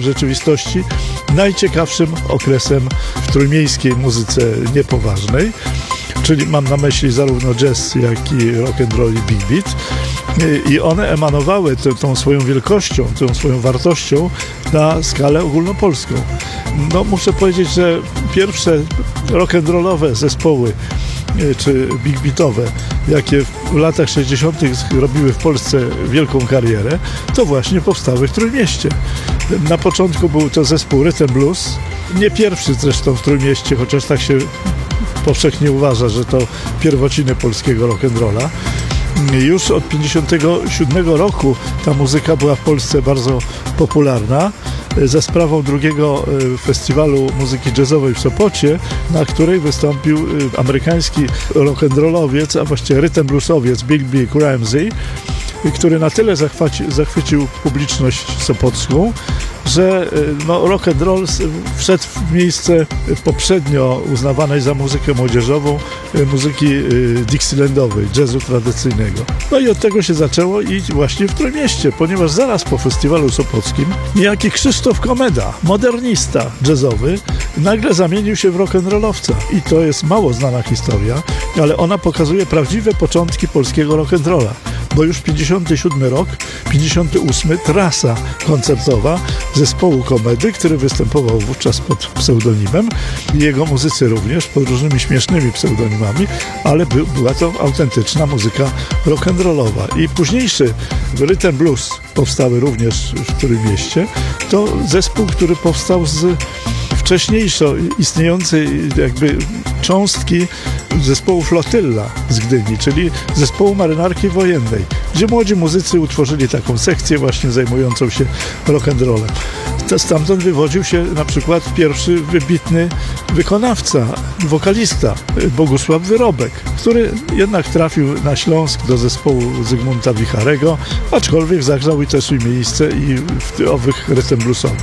w rzeczywistości najciekawszym okresem w trójmiejskiej muzyce niepoważnej, czyli mam na myśli zarówno jazz, jak i rock and roll i big beat. I one emanowały tą swoją wielkością, tą swoją wartością na skalę ogólnopolską. No, muszę powiedzieć, że pierwsze rock'n'rollowe zespoły czy big beatowe, jakie w latach 60. robiły w Polsce wielką karierę, to właśnie powstały w Trójmieście. Na początku był to zespół Rhythm Blues, nie pierwszy zresztą w Trójmieście, chociaż tak się powszechnie uważa, że to pierwociny polskiego rock'n'rolla. Już od 1957 roku ta muzyka była w Polsce bardzo popularna za sprawą drugiego festiwalu muzyki jazzowej w Sopocie, na której wystąpił amerykański rock'n'rollowiec, a właściwie rytm bluesowiec Big Big Ramsey, który na tyle zachwycił publiczność sopocką, że rock and roll wszedł w miejsce poprzednio uznawanej za muzykę młodzieżową muzyki dixielandowej, jazzu tradycyjnego. No i od tego się zaczęło i właśnie w Trójmieście, ponieważ zaraz po festiwalu sopockim niejaki Krzysztof Komeda, modernista jazzowy, nagle zamienił się w rock'n'rollowca. I to jest mało znana historia, ale ona pokazuje prawdziwe początki polskiego rock'n'rolla. Bo już 57 rok, 58 trasa koncertowa zespołu Komedy, który występował wówczas pod pseudonimem. Jego muzycy również, pod różnymi śmiesznymi pseudonimami, ale była to autentyczna muzyka rock'n'rollowa. I późniejszy Rhythm Blues powstały również w Trójmieście. To zespół, który powstał z wcześniejszo istniejącej jakby cząstki zespołu Flotylla z Gdyni, czyli zespołu marynarki wojennej, gdzie młodzi muzycy utworzyli taką sekcję właśnie zajmującą się rock'n'rollem. Stamtąd wywodził się na przykład pierwszy wybitny wykonawca, wokalista Bogusław Wyrobek, który jednak trafił na Śląsk do zespołu Zygmunta Wicharego, aczkolwiek zagrzał też i miejsce i w owych rytm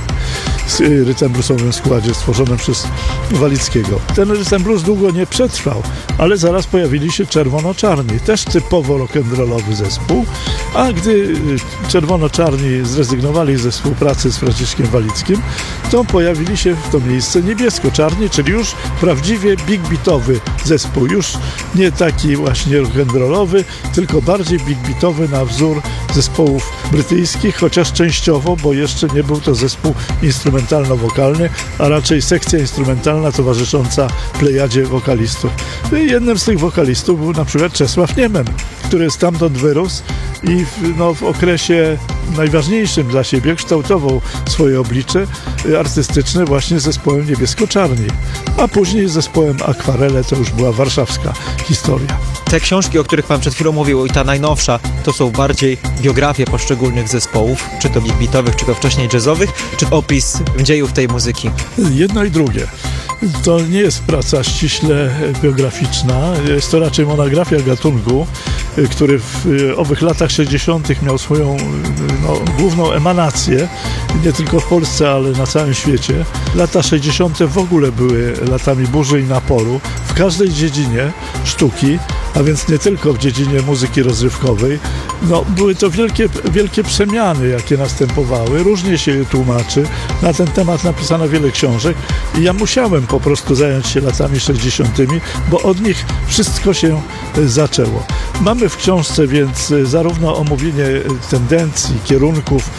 bluesowym składzie stworzonym przez Walickiego. Ten rytm blues długo nie przetrwał, ale zaraz pojawili się Czerwono-Czarni, też typowo rock'n'rollowy zespół, a gdy Czerwono-Czarni zrezygnowali ze współpracy z Franciszkiem Walickim, to pojawili się w to miejsce Niebiesko-Czarni, czyli już prawdziwie big beatowy zespół, już nie taki właśnie rock'n'rollowy, tylko bardziej big beatowy na wzór zespołów brytyjskich, chociaż częściowo, bo jeszcze nie był to zespół instrumentalno-wokalny, a raczej sekcja instrumentalna towarzysząca plejadzie wokalistów. Jednym z tych wokalistów był na przykład Czesław Niemen, który stamtąd wyrósł i w okresie najważniejszym dla siebie kształtował swoje oblicze artystyczne właśnie z zespołem Niebiesko-Czarni, a później z zespołem Akwarele, to już była warszawska historia. Te książki, o których pan przed chwilą mówił, i ta najnowsza, to są bardziej biografie poszczególnych zespołów, czy to big beatowych, czy to wcześniej jazzowych, czy opis dziejów tej muzyki? Jedno i drugie. To nie jest praca ściśle biograficzna, jest to raczej monografia gatunku, który w owych latach 60. miał swoją główną emanację, nie tylko w Polsce, ale na całym świecie. Lata 60. w ogóle były latami burzy i naporu w każdej dziedzinie sztuki, a więc nie tylko w dziedzinie muzyki rozrywkowej. Były to wielkie przemiany, jakie następowały. Różnie się je tłumaczy. Na ten temat napisano wiele książek i ja musiałem po prostu zająć się latami 60., bo od nich wszystko się zaczęło. Mamy w książce więc zarówno omówienie tendencji, kierunków,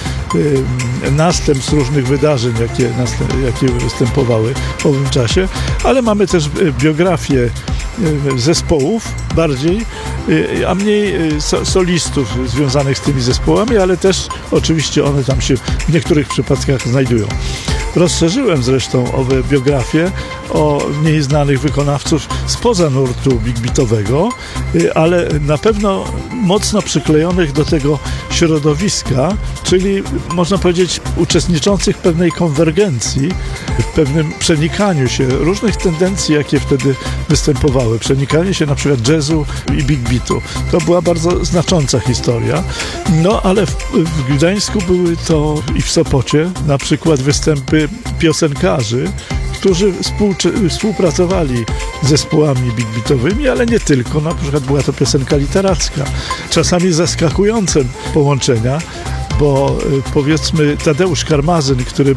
następstw różnych wydarzeń, jakie występowały w owym czasie, ale mamy też biografię zespołów bardziej, a mniej solistów związanych z tymi zespołami, ale też oczywiście one tam się w niektórych przypadkach znajdują. Rozszerzyłem zresztą owe biografie o mniej znanych wykonawców spoza nurtu big beatowego, ale na pewno mocno przyklejonych do tego środowiska, czyli można powiedzieć uczestniczących w pewnej konwergencji, w pewnym przenikaniu się różnych tendencji, jakie wtedy występowały. Przenikanie się na przykład jazzu i big beatu. To była bardzo znacząca historia. Ale w Gdańsku były to i w Sopocie na przykład występy piosenkarzy, którzy współpracowali z zespołami big beatowymi, ale nie tylko. Na przykład była to piosenka literacka. Czasami zaskakujące połączenia, bo powiedzmy Tadeusz Karmazyn, który